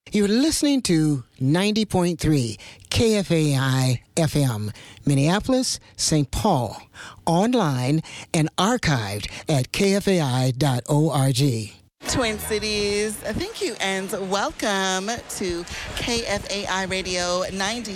You're listening to 90.3 KFAI FM, Minneapolis, St. Paul, online and archived at kfai.org. Twin Cities, thank you and welcome to KFAI Radio 90.3